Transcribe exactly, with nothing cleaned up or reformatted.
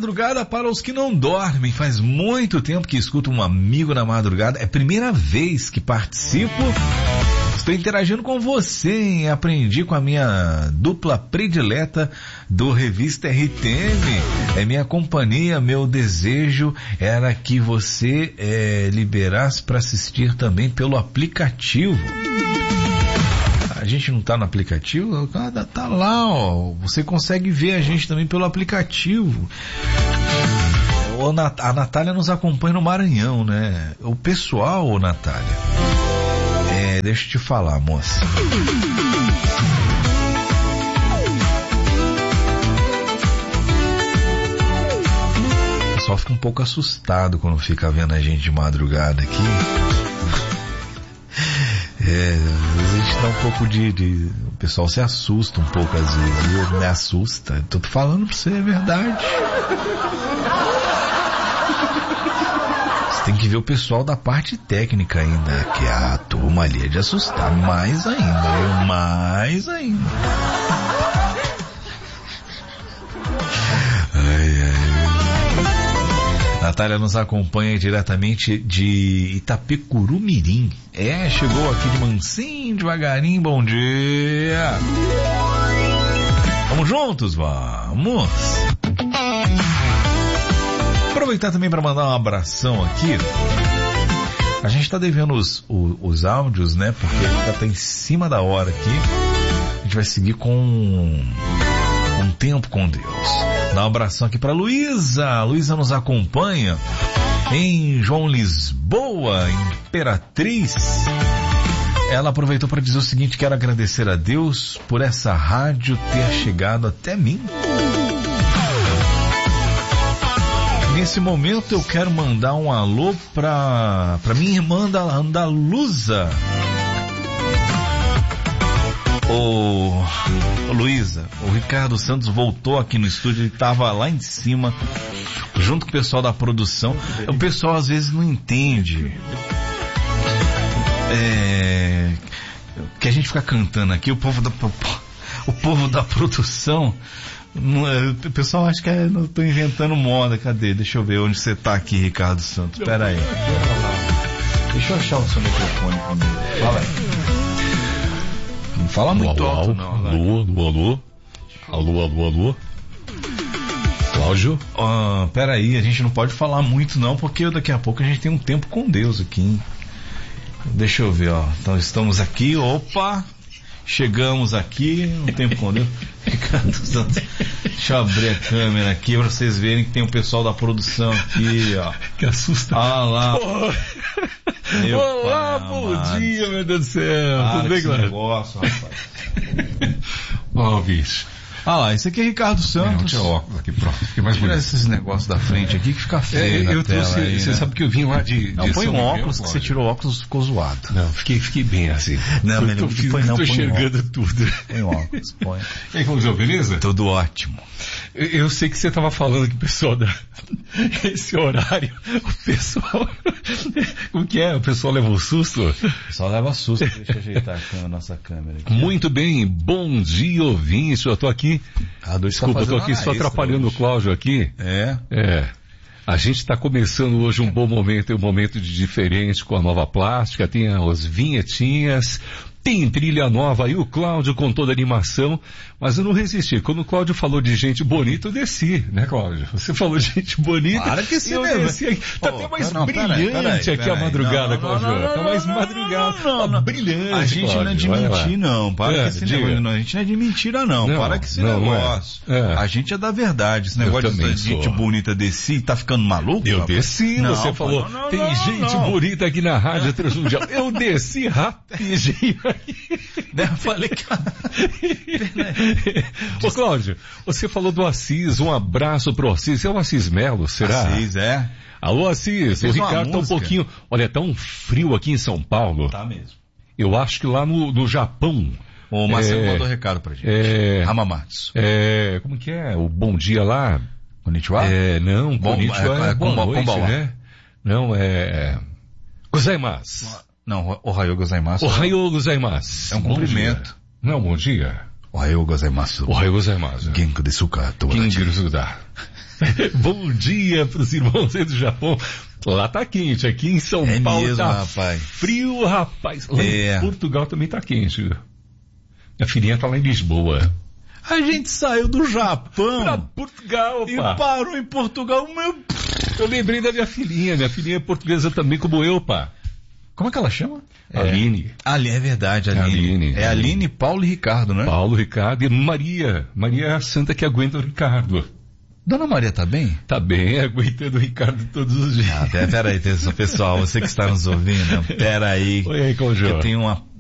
madrugada para os que não dormem. Faz muito tempo que escuto um amigo na madrugada. É a primeira vez que participo. Estou interagindo com você, hein? Aprendi com a minha dupla predileta do Revista R T M. É minha companhia, meu desejo era que você é, liberasse para assistir também pelo aplicativo. A gente não tá no aplicativo? Tá, tá lá, ó. Você consegue ver a gente também pelo aplicativo. A Natália nos acompanha no Maranhão, né? O pessoal, ô Natália, é, deixa eu te falar, moça. O pessoal fica um pouco assustado quando fica vendo a gente de madrugada aqui. É, a gente dá um pouco de, de... O pessoal se assusta um pouco às vezes. Eu me assusta. Tô falando pra você, é verdade. Você tem que ver o pessoal da parte técnica ainda, que a turma ali é de assustar mais ainda, mais ainda. Ai, ai. Natália nos acompanha diretamente de Itapecurumirim. É, chegou aqui de mansinho, devagarinho, bom dia. Vamos juntos, vamos. Aproveitar também para mandar um abração aqui. A gente tá devendo os, os, os áudios, né? Porque já tá em cima da hora aqui. A gente vai seguir com um tempo com Deus. Dá um abração aqui para Luísa. A Luísa nos acompanha em João Lisboa, Imperatriz. Ela aproveitou para dizer o seguinte: quero agradecer a Deus por essa rádio ter chegado até mim. Nesse momento eu quero mandar um alô para para minha irmã Andaluza. Ô, ô Luísa, o Ricardo Santos voltou aqui no estúdio, ele estava lá em cima, junto com o pessoal da produção. O pessoal às vezes não entende é, que a gente fica cantando aqui, o povo da, o povo da produção, o pessoal acha que é, não estou inventando moda. Cadê? Deixa eu ver onde você está aqui, Ricardo Santos. Espera aí. Deixa eu achar o seu microfone comigo. Fala aí. Não fala muito alô, alto, não. Alô, alô, alô. Alô, alô, alô. Cláudio? Ah, peraí, a gente não pode falar muito não, porque daqui a pouco a gente tem um tempo com Deus aqui, hein? Deixa eu ver, ó. Então estamos aqui, opa! Chegamos aqui, um tempo com Deus. Ricardo Santos. Deixa eu abrir a câmera aqui pra vocês verem que tem o pessoal da produção aqui, ó. Que assusta. Ah lá. Meu Olá, pai, bom amado. Dia, meu Deus do céu. Para tudo bem, Cláudio? Negócio, rapaz. Ó, oh, bicho. Ah lá, esse aqui é Ricardo Santos. Não, tinha óculos aqui, pronto. Fiquei mais bonito. Tira esses negócios da frente aqui que fica feio. É, eu na trouxe, tela aí, você né? sabe que eu vim lá de. Não, de põe um São óculos, Miguel, que você tirou o óculos, ficou zoado. Não, fiquei, fiquei bem assim. Não, eu tô, fiz, põe, não, tô põe enxergando óculos. tudo. Põe óculos, põe. E aí, Cláudio, beleza? Tudo ótimo. Eu, eu sei que você estava falando que o pessoal da. Esse horário, o pessoal. Como que é? O pessoal leva um susto? O pessoal leva susto. Deixa eu ajeitar a nossa câmera aqui. Muito bem, bom dia, ouvinte. Eu tô aqui. Ah, Desculpa, tá eu tô aqui só atrapalhando hoje. O Cláudio aqui. É? É. A gente está começando hoje um bom momento, um momento de diferente com a Nova Plástica, tem as vinhetinhas, tem trilha nova aí, o Cláudio com toda a animação, mas eu não resisti. Quando o Cláudio falou de gente bonita, eu desci, né, Cláudio? Você falou de gente bonita, para que sim, eu mesmo. desci aqui. Tá oh, até mais não, brilhante peraí, peraí, aqui peraí, a madrugada, não, Cláudio. não, não, tá mais não, madrugada, não, não, não. tá brilhante, A gente Cláudio. não é de mentir, não. Para é, que esse negócio, não. A gente não é de mentira, não. não para que esse não, negócio. É. É. A gente é da verdade. Esse negócio de gente sou. bonita desci e tá ficando maluco? Eu rapaz? desci, não, você falou, não, não, tem não, gente não. bonita aqui na Rádio Transmundial. Eu desci rapidinho aí. Eu falei que... Ô Cláudio, você falou do Assis, um abraço pro Assis. É o Assis Melo, será? Assis, é. Alô, Assis, o Ricardo tá um pouquinho... Olha, tá um frio aqui em São Paulo. Tá mesmo. Eu acho que lá no, no Japão... O Marcelo é, mandou recado pra gente. É... Hamamatsu. É... Como que é? O bom dia lá... Konnichiwa? É, não, bom, Konnichiwa é, é boa noite, né? Não, é... Gozaimasu. Não, Ohayou gozaimasu. Ohayou gozaimasu. É um cumprimento. Não, bom dia. Ohayou gozaimasu. Ohayou gozaimasu. Genku desu ka? Genku desu da. Bom dia pros irmãos do Japão. Lá tá quente, aqui em São é Paulo mesmo, tá rapaz. frio, rapaz. Lá é. em Portugal também tá quente. Minha filhinha tá lá em Lisboa. A gente saiu do Japão pra Portugal, e pá. parou em Portugal. Meu... Eu lembrei da minha filhinha. Minha filhinha é portuguesa também, como eu, pá. Como é que ela chama? Aline. É. Ali, é verdade, Aline. Aline. É Aline, Paulo e Ricardo, né? Paulo, Ricardo e Maria. Maria é a santa que aguenta o Ricardo. Dona Maria tá bem? Tá bem, aguentando o Ricardo todos os dias. Ah, pera aí, pessoal, você que está nos ouvindo, pera aí. Oi aí, Conjô. Eu tenho uma,